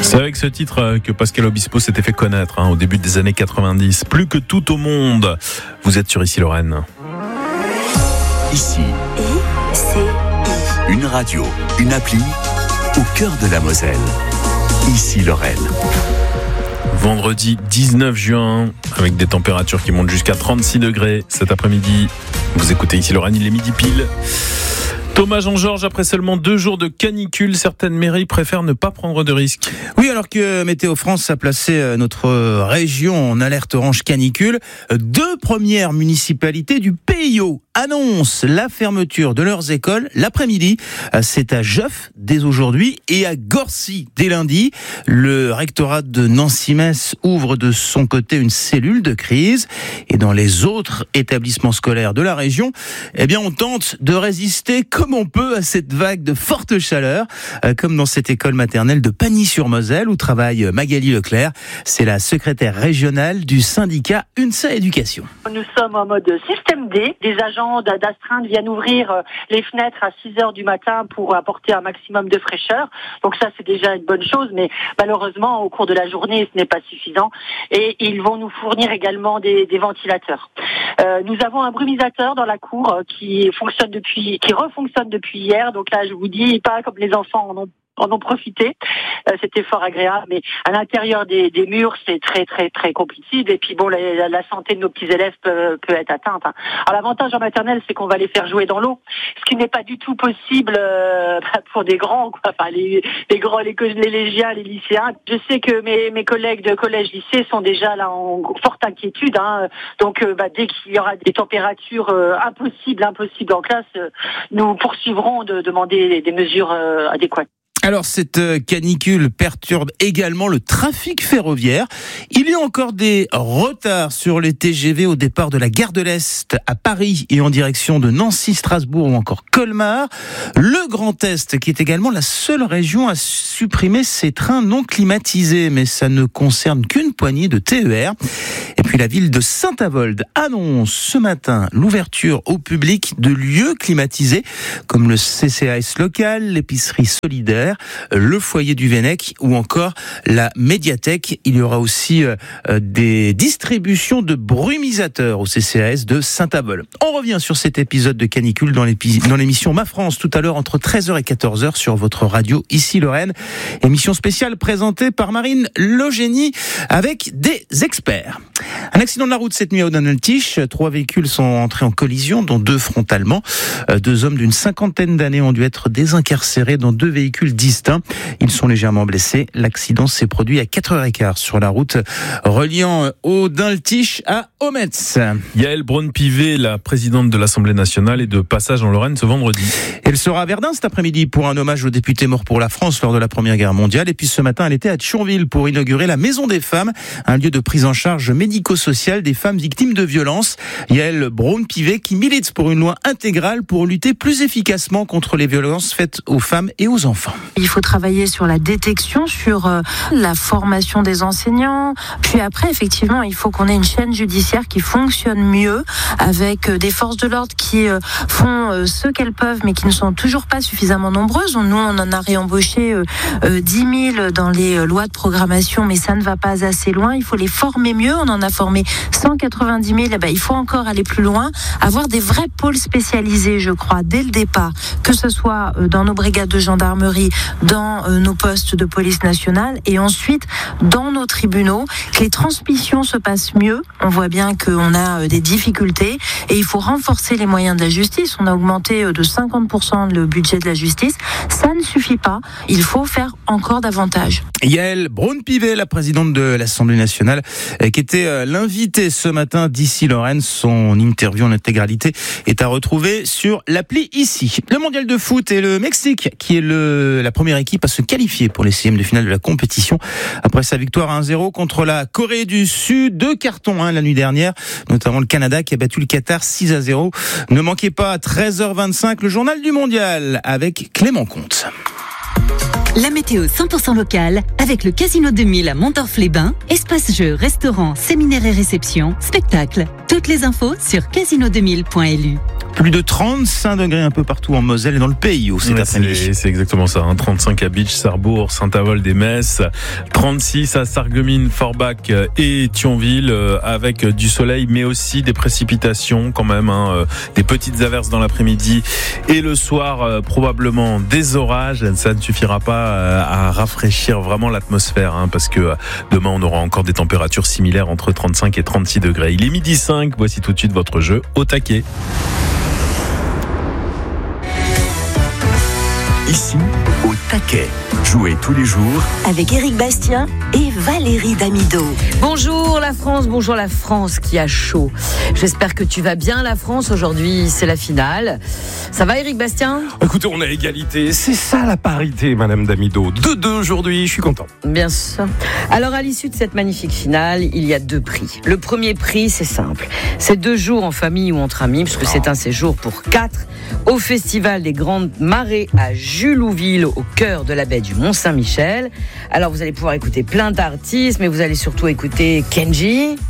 C'est avec ce titre que Pascal Obispo s'était fait connaître au début des années 90. Plus que tout au monde. Vous êtes sur Ici Lorraine. Ici, une radio, une appli au cœur de la Moselle. Ici Lorraine. Vendredi 19 juin, avec des températures qui montent jusqu'à 36 degrés cet après-midi. Vous écoutez Ici Lorraine, il est midi pile. Thomas Jean-Georges, après seulement 2 jours de canicule, certaines mairies préfèrent ne pas prendre de risques. Oui, alors que Météo France a placé notre région en alerte orange canicule, 2 premières municipalités du PIO annoncent la fermeture de leurs écoles l'après-midi. C'est à Jeuf dès aujourd'hui et à Gorcy dès lundi. Le rectorat de Nancy-Metz ouvre de son côté une cellule de crise. Et dans les autres établissements scolaires de la région, on tente de résister comme on peut à cette vague de forte chaleur, comme dans cette école maternelle de Pagny-sur-Moselle où travaille Magali Leclerc. C'est la secrétaire régionale du syndicat UNSA Éducation. Nous sommes en mode système D. Des agents d'astreinte viennent ouvrir les fenêtres à 6h du matin pour apporter un maximum de fraîcheur. Donc ça, c'est déjà une bonne chose, mais malheureusement, au cours de la journée, ce n'est pas suffisant. Et ils vont nous fournir également des ventilateurs. Nous avons un brumisateur dans la cour qui refonctionne depuis hier. Donc là, je vous dis, pas comme les enfants en ont profité. C'était fort agréable, mais à l'intérieur des murs, c'est très très très compliqué. Et puis bon, la santé de nos petits élèves peut être atteinte. Alors l'avantage en maternelle, c'est qu'on va les faire jouer dans l'eau, ce qui n'est pas du tout possible pour des grands, quoi. Enfin les grands, les collégiens, les lycéens. Je sais que mes collègues de collège-lycée sont déjà là en forte inquiétude. Donc dès qu'il y aura des températures impossibles en classe, nous poursuivrons de demander des mesures adéquates. Alors cette canicule perturbe également le trafic ferroviaire. Il y a encore des retards sur les TGV au départ de la gare de l'Est à Paris et en direction de Nancy, Strasbourg ou encore Colmar. Le Grand Est, qui est également la seule région à supprimer ses trains non climatisés, mais ça ne concerne qu'une poignée de TER. Et puis la ville de Saint-Avold annonce ce matin l'ouverture au public de lieux climatisés comme le CCAS local, l'épicerie solidaire, le foyer du Vennec ou encore la médiathèque. Il y aura aussi des distributions de brumisateurs au CCAS de Saint-Avold. On revient sur cet épisode de canicule dans l'émission Ma France tout à l'heure entre 13h et 14h sur votre radio Ici Lorraine. Émission spéciale présentée par Marine Logénie avec des experts. Un accident de la route cette nuit à Oudaneltiche. 3 véhicules sont entrés en collision, dont 2 frontalement. 2 hommes d'une 50aine d'années ont dû être désincarcérés dans 2 véhicules distincts. Ils sont légèrement blessés. L'accident s'est produit à 4h15 sur la route reliant Oudaneltiche à Ometz. Yaël Braun-Pivet, la présidente de l'Assemblée nationale, est de passage en Lorraine ce vendredi. Elle sera à Verdun cet après-midi pour un hommage aux députés morts pour la France lors de la Première Guerre mondiale. Et puis ce matin, elle était à Thionville pour inaugurer la Maison des Femmes, un lieu de prise en charge médico-sociale des femmes victimes de violences. Yaël Braun-Pivet qui milite pour une loi intégrale pour lutter plus efficacement contre les violences faites aux femmes et aux enfants. Il faut travailler sur la détection, sur la formation des enseignants. Puis après, effectivement, il faut qu'on ait une chaîne judiciaire qui fonctionne mieux avec des forces de l'ordre qui font ce qu'elles peuvent mais qui ne sont toujours pas suffisamment nombreuses. Nous, on en a réembauché 10 000 dans les lois de programmation, mais ça ne va pas assez loin. Il faut les former mieux. On en a formé 190 000. Il faut encore aller plus loin, avoir des vrais pôles spécialisés, je crois, dès le départ, que ce soit dans nos brigades de gendarmerie, dans nos postes de police nationale et ensuite dans nos tribunaux, que les transmissions se passent mieux. On voit bien qu'on a des difficultés et il faut renforcer les moyens de la justice. On a augmenté de 50% le budget de la justice. Ça ne suffit pas. Il faut faire encore davantage. Yaël Braun-Pivet, la présidente de l'Assemblée nationale, qui était l'invitée ce matin d'Ici Lorraine. Son interview en intégralité est à retrouver sur l'appli Ici. Le mondial de foot et le Mexique, qui est la première équipe à se qualifier pour les 6e de finale de la compétition. Après sa victoire 1-0 contre la Corée du Sud, 2 cartons la nuit dernière, notamment le Canada qui a battu le Qatar 6-0. Ne manquez pas à 13h25 le journal du mondial avec Clément Comte. La météo 100% locale avec le Casino 2000 à Montorf-les-Bains. Espace jeux, restaurants, séminaires et réceptions, spectacles. Toutes les infos sur casino2000.lu. Plus de 35 degrés un peu partout en Moselle et dans le pays cet après-midi. C'est exactement ça, 35 à Bitche, Sarrebourg, Saint-Avold et Metz, 36 à Sarreguemines, Forbach et Thionville, avec du soleil mais aussi des précipitations quand même, des petites averses dans l'après-midi et le soir probablement des orages. Ça ne suffira pas à rafraîchir vraiment l'atmosphère, parce que demain on aura encore des températures similaires entre 35 et 36 degrés. Il est 12h05, voici tout de suite votre jeu au taquet. Ici, au taquet. Jouez tous les jours avec Éric Bastien et Valérie Damido. Bonjour la France qui a chaud. J'espère que tu vas bien la France. Aujourd'hui, c'est la finale. Ça va Éric Bastien ? Écoutez, on a égalité. C'est ça la parité, Madame Damido. 2-2 aujourd'hui, je suis content. Bien sûr. Alors à l'issue de cette magnifique finale, il y a 2 prix. Le premier prix, c'est simple. C'est 2 jours en famille ou entre amis, puisque c'est un séjour pour 4 au Festival des Grandes Marées à Julouville, au cœur de la baie du Mont-Saint-Michel. Alors vous allez pouvoir écouter plein d'artistes, mais vous allez surtout écouter Kenji,